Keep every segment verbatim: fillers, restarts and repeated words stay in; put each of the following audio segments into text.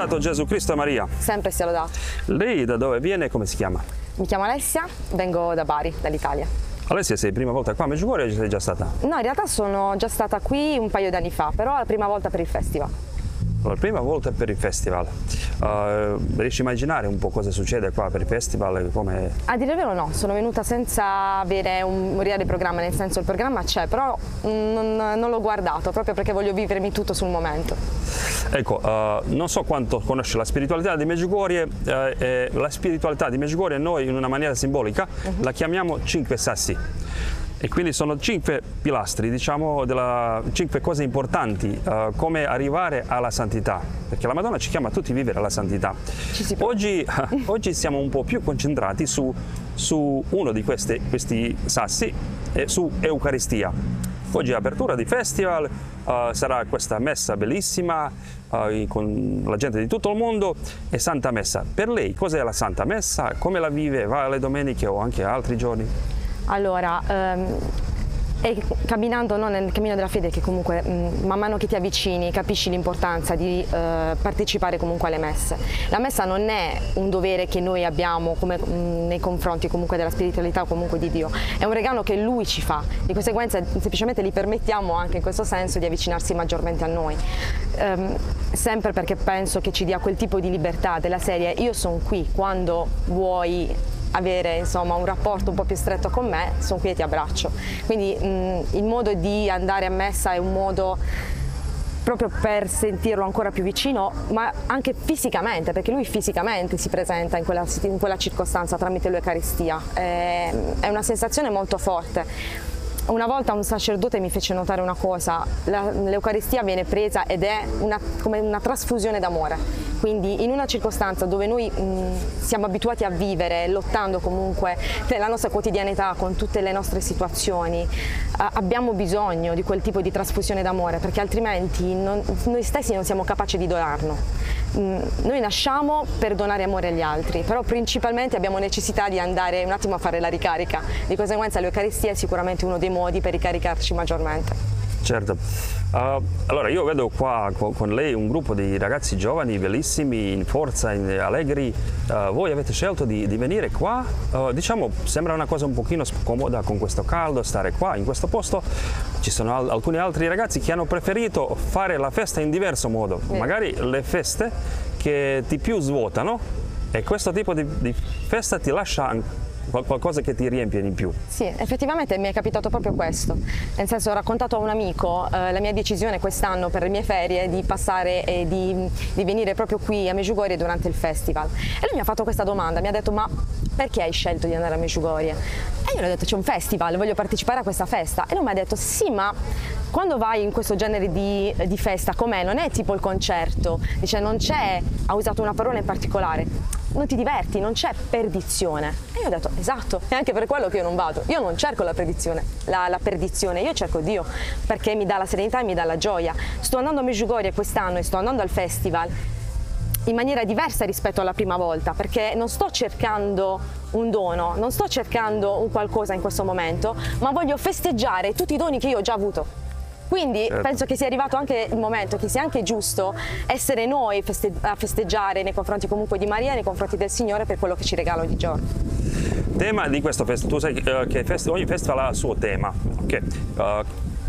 Lodato Gesù Cristo e Maria. Sempre sia lodato. Lei da dove viene e come si chiama? Mi chiamo Alessia, vengo da Bari, dall'Italia. Alessia, sei prima volta qua a Medjugorje o sei già stata? No, in realtà sono già stata qui un paio di anni fa, però è la prima volta per il festival. La prima volta per il festival. Uh, riesci a immaginare un po' cosa succede qua per il festival? Come... A dire il vero no, sono venuta senza avere un reale programma, nel senso il programma c'è, però non, non l'ho guardato, proprio perché voglio vivermi tutto sul momento. Ecco, uh, non so quanto conosce la spiritualità di Medjugorje, uh, eh, la spiritualità di Medjugorje noi in una maniera simbolica uh-huh. la chiamiamo cinque sassi. E quindi sono cinque pilastri, diciamo, della, cinque cose importanti, uh, come arrivare alla santità, perché la Madonna ci chiama a tutti a vivere la santità. Oggi, uh, oggi siamo un po' più concentrati su, su uno di questi, questi sassi, e su Eucaristia. Oggi è apertura di festival, uh, sarà questa messa bellissima uh, con la gente di tutto il mondo e Santa Messa. Per lei cos'è la Santa Messa? Come la vive? Va alle domeniche o anche altri giorni? Allora, ehm, è camminando no, nel cammino della fede che comunque mh, man mano che ti avvicini capisci l'importanza di eh, partecipare comunque alle messe. La messa non è un dovere che noi abbiamo come, mh, nei confronti comunque della spiritualità o comunque di Dio, è un regalo che Lui ci fa, di conseguenza semplicemente gli permettiamo anche in questo senso di avvicinarsi maggiormente a noi. Ehm, sempre perché penso che ci dia quel tipo di libertà della serie io sono qui quando vuoi avere insomma un rapporto un po' più stretto con me, sono qui e ti abbraccio. Quindi mh, il modo di andare a messa è un modo proprio per sentirlo ancora più vicino, ma anche fisicamente, perché lui fisicamente si presenta in quella, in quella circostanza tramite l'Eucaristia. È, è una sensazione molto forte. Una volta un sacerdote mi fece notare una cosa, l'Eucaristia viene presa ed è una, come una trasfusione d'amore. Quindi in una circostanza dove noi mh, siamo abituati a vivere, lottando comunque nella nostra quotidianità con tutte le nostre situazioni, eh, abbiamo bisogno di quel tipo di trasfusione d'amore, perché altrimenti non, noi stessi non siamo capaci di donarlo. Mh, noi nasciamo per donare amore agli altri, però principalmente abbiamo necessità di andare un attimo a fare la ricarica. Di conseguenza l'Eucaristia è sicuramente uno dei modi per ricaricarci maggiormente. Certo, uh, allora io vedo qua con, con lei un gruppo di ragazzi giovani, bellissimi, in forza, in, allegri. Uh, voi avete scelto di, di venire qua, uh, diciamo sembra una cosa un pochino scomoda con questo caldo, stare qua in questo posto. Ci sono al, alcuni altri ragazzi che hanno preferito fare la festa in diverso modo, mm. magari le feste che ti più svuotano e questo tipo di, di festa ti lascia qualcosa che ti riempie di più. Sì, effettivamente mi è capitato proprio questo, nel senso ho raccontato a un amico eh, la mia decisione quest'anno per le mie ferie di passare e di, di venire proprio qui a Medjugorje durante il festival e lui mi ha fatto questa domanda, mi ha detto ma perché hai scelto di andare a Medjugorje? E io gli ho detto c'è un festival, voglio partecipare a questa festa e lui mi ha detto sì ma quando vai in questo genere di, di festa com'è? Non è tipo il concerto, dice non c'è, ha usato una parola in particolare, non ti diverti, non c'è perdizione. E io ho detto esatto, è anche per quello che io non vado, io non cerco la perdizione, la, la perdizione, io cerco Dio perché mi dà la serenità e mi dà la gioia. Sto andando a Medjugorje quest'anno e sto andando al festival in maniera diversa rispetto alla prima volta, perché non sto cercando un dono, non sto cercando un qualcosa in questo momento, ma voglio festeggiare tutti i doni che io ho già avuto. Quindi certo. penso che sia arrivato anche il momento, che sia anche giusto essere noi feste a festeggiare nei confronti comunque di Maria e nei confronti del Signore per quello che ci regala ogni giorno. Tema di questo festival, tu sai uh, che fest ogni festival ha il suo tema, ok? Uh,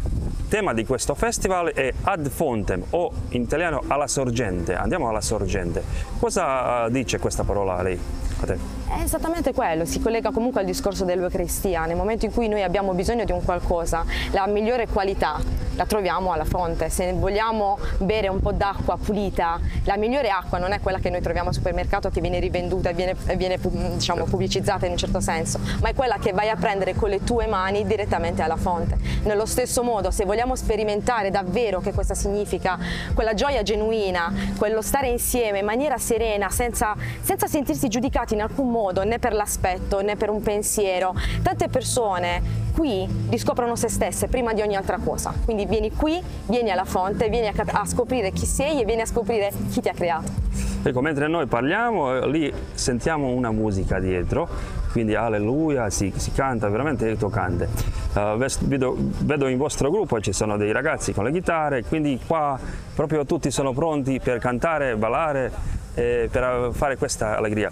tema di questo festival è Ad Fontem, o in italiano alla sorgente, andiamo alla sorgente. Cosa uh, dice questa parola a lei? A te? È esattamente quello, si collega comunque al discorso dell'Eucaristia, nel momento in cui noi abbiamo bisogno di un qualcosa, la migliore qualità la troviamo alla fonte, se vogliamo bere un po' d'acqua pulita, la migliore acqua non è quella che noi troviamo al supermercato che viene rivenduta e viene, viene diciamo, pubblicizzata in un certo senso, ma è quella che vai a prendere con le tue mani direttamente alla fonte. Nello stesso modo, se vogliamo sperimentare davvero che cosa significa, quella gioia genuina, quello stare insieme in maniera serena, senza, senza sentirsi giudicati in alcun modo, né per l'aspetto né per un pensiero, tante persone qui riscoprono se stesse prima di ogni altra cosa, quindi vieni qui, vieni alla fonte, vieni a, a scoprire chi sei e vieni a scoprire chi ti ha creato. Ecco, mentre noi parliamo, lì sentiamo una musica dietro, quindi alleluia, si, si canta veramente toccante. Uh, vedo, vedo in vostro gruppo ci sono dei ragazzi con le chitarre, quindi qua proprio tutti sono pronti per cantare, ballare, e per fare questa allegria.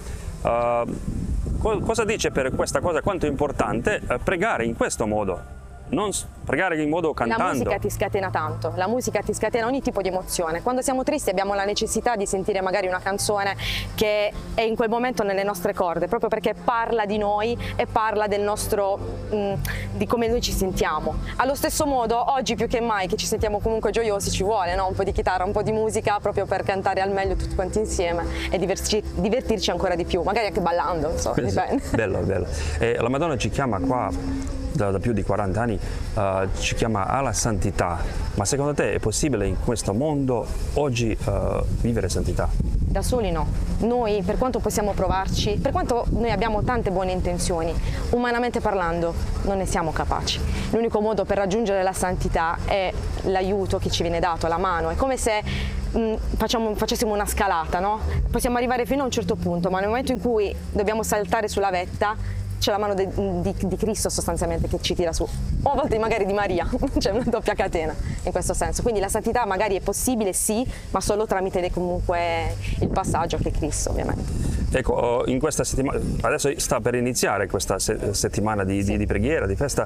Uh, co cosa dice per questa cosa, quanto è importante uh, pregare in questo modo? Non pregare in modo cantando. La musica ti scatena tanto, la musica ti scatena ogni tipo di emozione. Quando siamo tristi abbiamo la necessità di sentire magari una canzone che è in quel momento nelle nostre corde, proprio perché parla di noi e parla del nostro, mh, di come noi ci sentiamo. Allo stesso modo, oggi più che mai, che ci sentiamo comunque gioiosi, ci vuole, no? Un po' di chitarra, un po' di musica, proprio per cantare al meglio tutti quanti insieme e divertirci, divertirci ancora di più, magari anche ballando, non so, dipende. Bello, bello. E la Madonna ci chiama qua Da, da più di quaranta anni, uh, ci chiama alla santità, ma secondo te è possibile in questo mondo oggi uh, vivere santità? Da soli no, noi per quanto possiamo provarci, per quanto noi abbiamo tante buone intenzioni, umanamente parlando non ne siamo capaci. L'unico modo per raggiungere la santità è l'aiuto che ci viene dato, la mano, è come se mh, facciamo, facessimo una scalata, no? Possiamo arrivare fino a un certo punto, ma nel momento in cui dobbiamo saltare sulla vetta c'è la mano de, di, di Cristo sostanzialmente che ci tira su, o a volte magari di Maria, c'è una doppia catena in questo senso. Quindi la santità magari è possibile, sì, ma solo tramite comunque il passaggio che è Cristo, ovviamente. Ecco, in questa settimana, adesso sta per iniziare questa se settimana di, sì. di, di preghiera, di festa,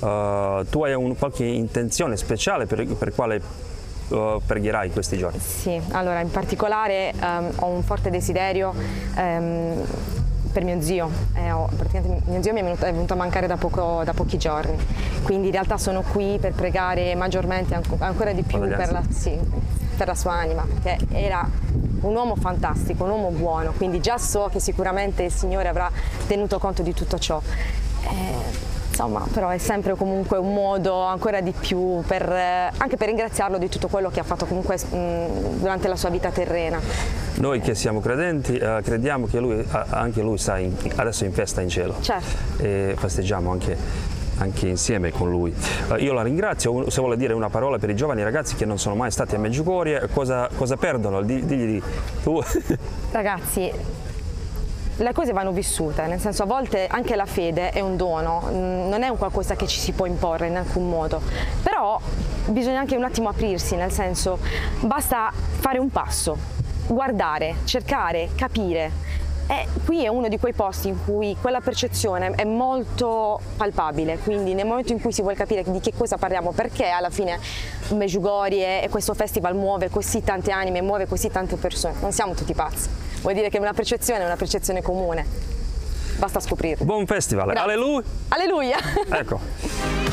uh, tu hai un, qualche intenzione speciale per, per quale uh, pregherai questi giorni? Sì, allora in particolare um, ho un forte desiderio um, per mio zio, eh, ho, praticamente mio zio mi è venuto, è venuto a mancare da, poco, da pochi giorni, quindi in realtà sono qui per pregare maggiormente, ancora di più per la, sì, per la sua anima, perché era un uomo fantastico, un uomo buono, quindi già so che sicuramente il Signore avrà tenuto conto di tutto ciò. Eh, insomma, però è sempre comunque un modo ancora di più per, anche per ringraziarlo di tutto quello che ha fatto comunque mh, durante la sua vita terrena. Noi che siamo credenti eh, crediamo che lui, anche lui sta in, adesso in festa in cielo. Certo. E festeggiamo anche, anche insieme con lui. Uh, io la ringrazio, se vuole dire una parola per i giovani ragazzi che non sono mai stati a Medjugorje, cosa, cosa perdono? Digli, digli tu. Ragazzi, le cose vanno vissute, nel senso a volte anche la fede è un dono, non è un qualcosa che ci si può imporre in alcun modo, però bisogna anche un attimo aprirsi, nel senso basta fare un passo, guardare, cercare, capire. E qui è uno di quei posti in cui quella percezione è molto palpabile, quindi nel momento in cui si vuole capire di che cosa parliamo, perché alla fine Medjugorje e questo festival muove così tante anime, muove così tante persone, non siamo tutti pazzi, vuol dire che una percezione è una percezione comune, basta scoprirlo. Buon festival, alleluia! Alleluia! Ecco.